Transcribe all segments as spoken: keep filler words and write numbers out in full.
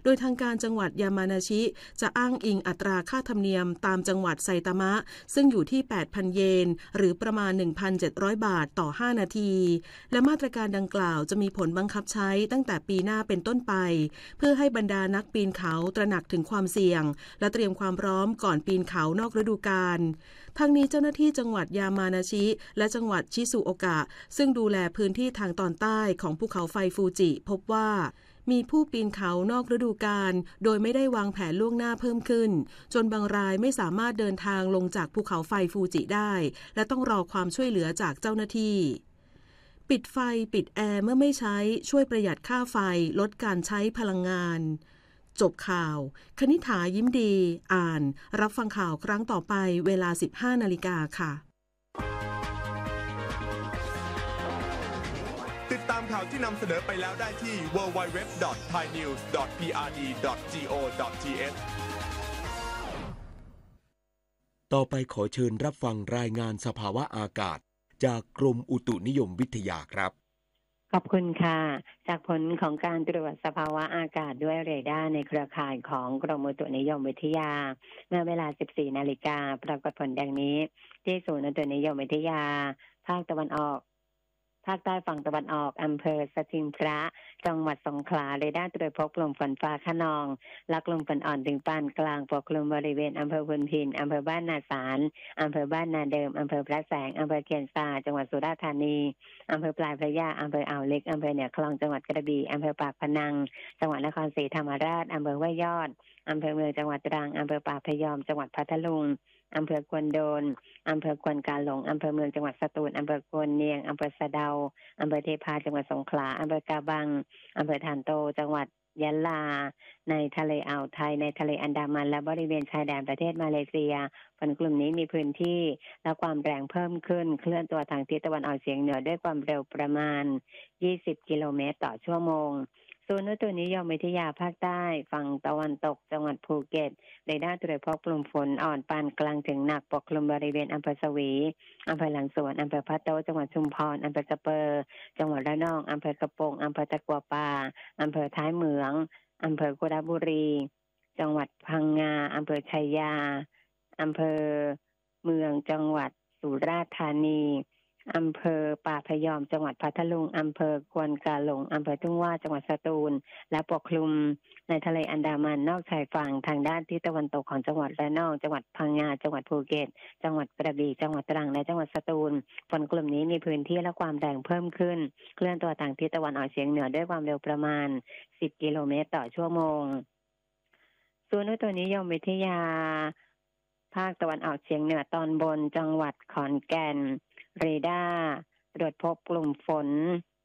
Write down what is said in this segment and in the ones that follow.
โดยทางการจังหวัดยามานาชิจะอ้างอิงอัตราค่าธรรมเนียมตามจังหวัดไซตามะซึ่งอยู่ที่ แปดพัน เยนหรือประมาณ หนึ่งพันเจ็ดร้อย บาทต่อห้านาทีและมาตรการดังกล่าวจะมีผลบังคับใช้ตั้งแต่ปีหน้าเป็นต้นไปเพื่อให้บรรดานักปีนเขาตระหนักถึงความเสี่ยงและเตรียมความพร้อมก่อนปีนเขานอกฤดูกาลทางนี้เจ้าหน้าที่จังหวัดยามานาชิและจังหวัดชิซุโอกะซึ่งดูแลพื้นที่ทางตอนใต้ของภูเขาไฟฟูจิพบว่ามีผู้ปีนเขานอกฤดูกาลโดยไม่ได้วางแผนล่วงหน้าเพิ่มขึ้นจนบางรายไม่สามารถเดินทางลงจากภูเขาไฟฟูจิได้และต้องรอความช่วยเหลือจากเจ้าหน้าที่ปิดไฟปิดแอร์เมื่อไม่ใช้ช่วยประหยัดค่าไฟลดการใช้พลังงานจบข่าวคณิษฐายิ้มดีอ่านรับฟังข่าวครั้งต่อไปเวลา สิบห้านาฬิกา ค่ะติดตามข่าวที่นำเสนอไปแล้วได้ที่ ดับเบิลยู ดับเบิลยู ดับเบิลยู ดอท ไทยนิวส์ ดอท พี อาร์ ดี ดอท จี โอ ดอท ที เอชต่อไปขอเชิญรับฟังรายงานสภาวะอากาศจากกรมอุตุนิยมวิทยาครับขอบคุณค่ะจากผลของการตรวจสภาวะอากาศด้วยเรดาร์ในเครือข่ายของกรมอุตุนิยมวิทยาเมื่อเวลา สิบสี่นาฬิกา ปรากฏผลดังนี้ที่ศูนย์อุตุนิยมวิทยาภาคตะวันออกภาคใต้ฝั่งตะวันออกอำเภอสถิงพระจังหวัดสงขลาเรดาร์ตรวจพบกลุ่มฝนฟ้าคะนองและกลุ่มฝนอ่อนถึงปานกลางปกคลุมบริเวณอำเภอพุนพินอำเภอบ้านนาสารอำเภอบ้านนาเดิมอำเภอพระแสงอำเภอเคียนซาจังหวัดสุราษฎร์ธานีอำเภอปลายพระยาอำเภออ่าวเล็กอำเภอเหนือคลองจังหวัดกระบี่อำเภอปากพนังจังหวัดนครศรีธรรมราชอำเภอห้วยยอดอำเภอเมืองจังหวัดตรังอำเภอป่าพยอมจังหวัดพัทลุงอำเภอควนโดนอำเภอควนกาหลงอำเภอเมืองจังหวัดสตูลอำเภอควนเนียงอำเภอสะเดาอำเภอเทพาจังหวัดสงขลาอำเภอกาบังอำเภอทานโตจังหวัดยะลาในทะเลอ่าวไทยในทะเลอันดามันและบริเวณชายแดนประเทศมาเลเซียฝนกลุ่มนี้มีพื้นที่และความแรงเพิ่มขึ้นเคลื่อนตัวทางทิศตะวันออกเฉียงเหนือด้วยความเร็วประมาณยี่สิบกิโลเมตรต่อชั่วโมงศูนย์อุตุนิยมวิทยาภาคใต้ฝั่งตะวันตกจังหวัดภูเก็ตเรดาร์ตรวจพบกลุ่มฝนอ่อนปานกลางถึงหนักปกคลุมบริเวณอำเภอสวีอำเภอหลังสวนอำเภอพะโต้จังหวัดชุมพรอำเภอสะเปอร์จังหวัดระนองอำเภอกระโปงอำเภอตะกัวป่าอำเภอท้ายเหมืองอำเภอกุดาบุรีจังหวัดพังงาอำเภอชัยยาอำเภอเมืองจังหวัดสุราษฎร์ธานีอำเภอป่าพยอมจังหวัดพัทลุงอำเภอควนกาหลงอำเภอทุ่งว่าจังหวัดสตูลและปกคลุมในทะเลอันดามันนอกชายฝั่งทางด้านทิศตะวันตกของจังหวัดระนองจังหวัดพังงาจังหวัดภูเก็ตจังหวัดกระบี่จังหวัดตรังและจังหวัดสตูลฝนกลุ่มนี้มีพื้นที่และความแรงเพิ่มขึ้นเคลื่อนตัวทางทิศตะวันออกเฉียงเหนือด้วยความเร็วประมาณสิบกิโลเมตรต่อชั่วโมงศูนย์อุตุนิยมวิทยาภาคตะวันออกเฉียงเหนือตอนบนจังหวัดขอนแก่นเรดาร์ตรวจพบกลุ่มฝน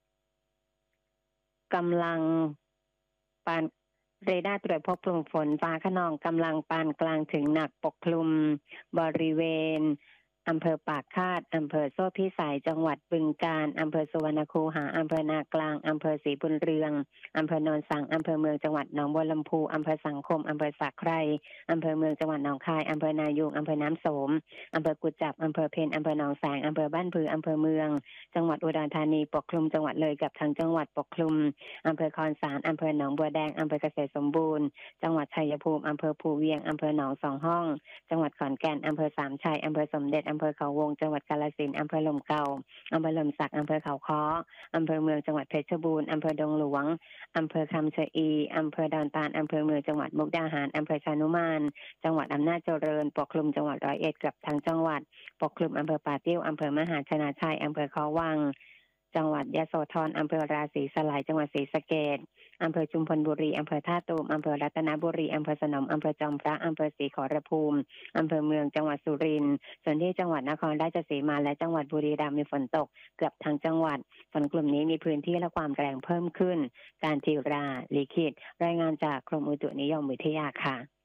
กำลังปานเรดาร์ตรวจพบกลุ่มฝนฟ้าคะนองกำลังปานกลางถึงหนักปกคลุมบริเวณอำเภอปากคาดอำเภอโซ่พิสัยจังหวัดบึงกาฬอำเภอสุวรรณคูหาอำเภอนากลางอำเภอศรีบุญเรืองอำเภอโนนสังอำเภอเมืองจังหวัดหนองบัวลำพูอำเภอสังคมอำเภอสักไคร่อำเภอเมืองจังหวัดหนองคายอำเภอนายูงอำเภอน้ำโสมอำเภอกุจจับอำเภอเพนอำเภอหนองแสงอำเภอบ้านผืออำเภอเมืองจังหวัดอุดรธานีปกคลุมจังหวัดเลยกับทางจังหวัดปกคลุมอำเภอคอนสารอำเภอหนองบัวแดงอำเภอเกษตรสมบูรณ์จังหวัดชัยภูมิอำเภอภูเวียงอำเภอหนองสองห้องจังหวัดขอนแก่นอำเภอสามชัยอำเภอสมเด็จอำเภอเขาวงจังหวัดกาฬสินธุ์อำเภอลมเก่าอำเภอลมสักอำเภอเขาค้ออำเภอเมืองจังหวัดเพชรบูรณ์อำเภอดงหลวงอำเภอคำชะอีอำเภอดอนตาลอำเภอเมืองจังหวัดมุกดาหารอำเภอชานุมานจังหวัดอำนาจเจริญปกคลุมจังหวัดร้อยเอ็ดกับทั้งจังหวัดปกคลุมอำเภอป่าติ้วอำเภอมหาชนะชัยอำเภอเขาวังจังหวัดยโสธรอำเภอราศีสลายจังหวัดศรีสะเกษอำเภอชุมพลบุรีอำเภอท่าตูมอำเภอรัตนบุรีอำเภอสนมอำเภอจอมพระอำเภอศรีขอรภูมิอำเภอเมืองจังหวัดสุรินทร์ส่วนที่จังหวัดนครราชสีมาและจังหวัดบุรีรัมย์มีฝนตกเกือบทั้งจังหวัดฝนกลุ่มนี้มีพื้นที่และความแรงเพิ่มขึ้นการทีราลีคิดรายงานจากกรมอุตุนิยมวิทยาค่ะ